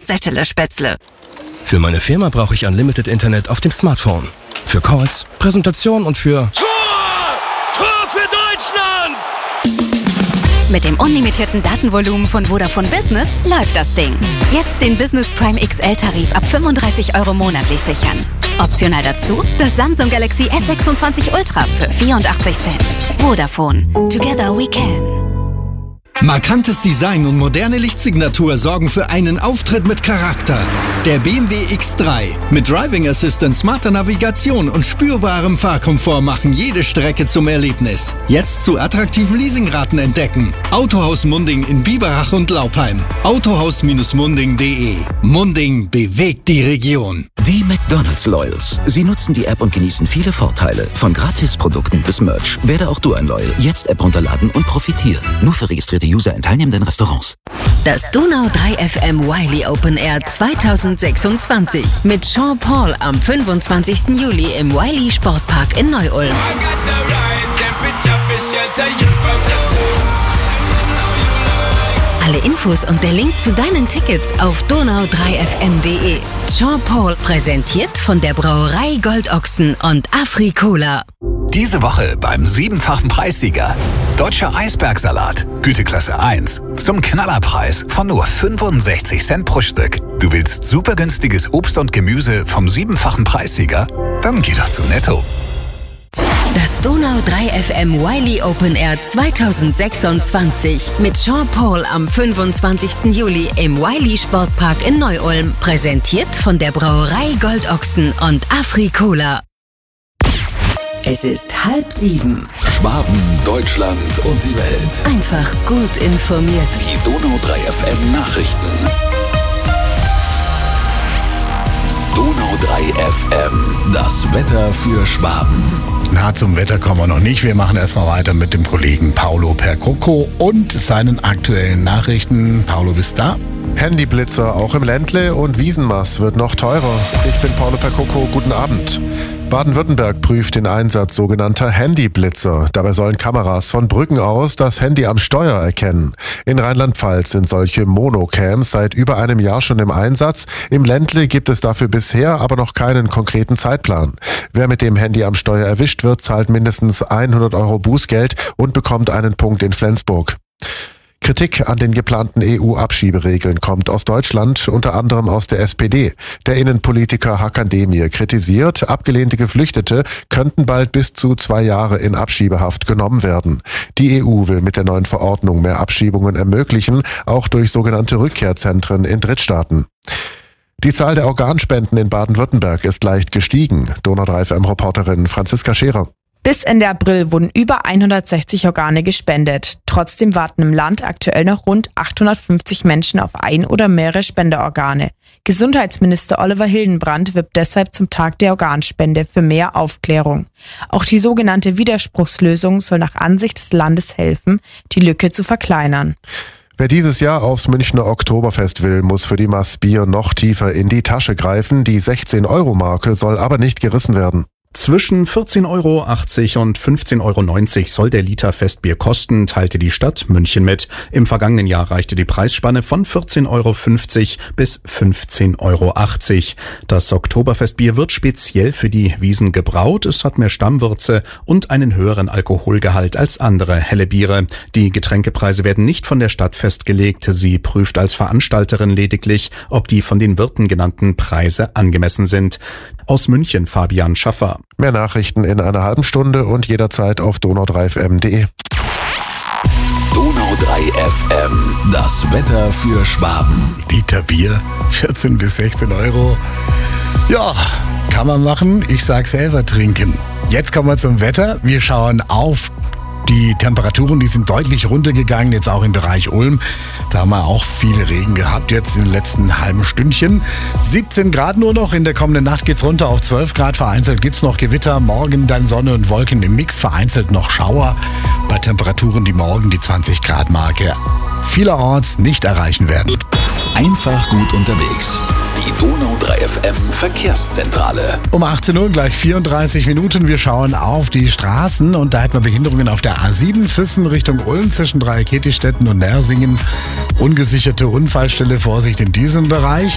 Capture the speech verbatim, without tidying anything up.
Settele-Spätzle. Für meine Firma brauche ich Unlimited Internet auf dem Smartphone. Für Calls, Präsentation und für... Tor! Tor für Deutschland! Mit dem unlimitierten Datenvolumen von Vodafone Business läuft das Ding. Jetzt den Business Prime X L-Tarif ab fünfunddreißig Euro monatlich sichern. Optional dazu das Samsung Galaxy S sechsundzwanzig Ultra für vierundachtzig Cent. Vodafone. Together we can. Markantes Design und moderne Lichtsignatur sorgen für einen Auftritt mit Charakter. Der B M W X drei mit Driving Assistant, smarter Navigation und spürbarem Fahrkomfort machen jede Strecke zum Erlebnis. Jetzt zu attraktiven Leasingraten entdecken. Autohaus Munding in Biberach und Laupheim. autohaus Munding punkt de. Munding bewegt die Region. Die McDonald's Loyals. Sie nutzen die App und genießen viele Vorteile. Von Gratisprodukten bis Merch. Werde auch du ein Loyal. Jetzt App runterladen und profitieren. Nur für registrierte User in teilnehmenden Restaurants. Das Donau drei F M Wiley Open Air zweitausendsechsundzwanzig mit Sean Paul am fünfundzwanzigsten Juli im Wiley Sportpark in Neu-Ulm. Alle Infos und der Link zu deinen Tickets auf donau drei f m punkt de. Sean Paul präsentiert von der Brauerei Goldochsen und Afri-Cola. Diese Woche beim siebenfachen Preissieger. Deutscher Eisbergsalat, Güteklasse eins, zum Knallerpreis von nur fünfundsechzig Cent pro Stück. Du willst super günstiges Obst und Gemüse vom siebenfachen Preissieger? Dann geh doch zu Netto. Das Donau drei F M Wiley Open Air zweitausendsechsundzwanzig mit Sean Paul am fünfundzwanzigsten Juli im Wiley Sportpark in Neu-Ulm. Präsentiert von der Brauerei Goldochsen und Afri-Cola. Es ist halb sieben. Schwaben, Deutschland und die Welt. Einfach gut informiert. Die Donau drei F M Nachrichten. Donau drei F M. Das Wetter für Schwaben. Na, zum Wetter kommen wir noch nicht. Wir machen erstmal weiter mit dem Kollegen Paolo Percoco und seinen aktuellen Nachrichten. Paolo, bist da? Handyblitzer auch im Ländle und Wiesenmaß wird noch teurer. Ich bin Paolo Percoco, guten Abend. Baden-Württemberg prüft den Einsatz sogenannter Handyblitzer. Dabei sollen Kameras von Brücken aus das Handy am Steuer erkennen. In Rheinland-Pfalz sind solche Monocams seit über einem Jahr schon im Einsatz. Im Ländle gibt es dafür bisher aber noch keinen konkreten Zeitplan. Wer mit dem Handy am Steuer erwischt wird, zahlt mindestens hundert Euro Bußgeld und bekommt einen Punkt in Flensburg. Kritik an den geplanten E U-Abschieberegeln kommt aus Deutschland, unter anderem aus der S P D. Der Innenpolitiker Hakan Demir kritisiert, abgelehnte Geflüchtete könnten bald bis zu zwei Jahre in Abschiebehaft genommen werden. Die E U will mit der neuen Verordnung mehr Abschiebungen ermöglichen, auch durch sogenannte Rückkehrzentren in Drittstaaten. Die Zahl der Organspenden in Baden-Württemberg ist leicht gestiegen. Donau drei F M-Reporterin Franziska Scherer. Bis Ende April wurden über hundertsechzig Organe gespendet. Trotzdem warten im Land aktuell noch rund achthundertfünfzig Menschen auf ein oder mehrere Spenderorgane. Gesundheitsminister Oliver Hildenbrand wirbt deshalb zum Tag der Organspende für mehr Aufklärung. Auch die sogenannte Widerspruchslösung soll nach Ansicht des Landes helfen, die Lücke zu verkleinern. Wer dieses Jahr aufs Münchner Oktoberfest will, muss für die Maß Bier noch tiefer in die Tasche greifen. Die sechzehn Euro Marke soll aber nicht gerissen werden. Zwischen vierzehn Euro achtzig und fünfzehn Euro neunzig soll der Liter Festbier kosten, teilte die Stadt München mit. Im vergangenen Jahr reichte die Preisspanne von vierzehn Euro fünfzig bis fünfzehn Euro achtzig. Das Oktoberfestbier wird speziell für die Wiesn gebraut. Es hat mehr Stammwürze und einen höheren Alkoholgehalt als andere helle Biere. Die Getränkepreise werden nicht von der Stadt festgelegt. Sie prüft als Veranstalterin lediglich, ob die von den Wirten genannten Preise angemessen sind. Aus München Fabian Schaffer. Mehr Nachrichten in einer halben Stunde und jederzeit auf donau drei f m punkt de. Donau drei F M. Das Wetter für Schwaben. Liter Bier, vierzehn bis sechzehn Euro. Ja, kann man machen. Ich sag selber trinken. Jetzt kommen wir zum Wetter. Wir schauen auf die Temperaturen, die sind deutlich runtergegangen, jetzt auch im Bereich Ulm. Da haben wir auch viel Regen gehabt, jetzt in den letzten halben Stündchen. siebzehn Grad nur noch, in der kommenden Nacht geht's runter auf zwölf Grad. Vereinzelt gibt's noch Gewitter, morgen dann Sonne und Wolken im Mix, vereinzelt noch Schauer. Bei Temperaturen, die morgen die zwanzig Grad Marke vielerorts nicht erreichen werden. Einfach gut unterwegs. Die Donau drei F M Verkehrszentrale. Um achtzehn Uhr, gleich vierunddreißig Minuten. Wir schauen auf die Straßen und da hätten wir Behinderungen auf der A sieben Füssen Richtung Ulm zwischen Dreieckettistetten und Nersingen. Ungesicherte Unfallstelle, Vorsicht in diesem Bereich.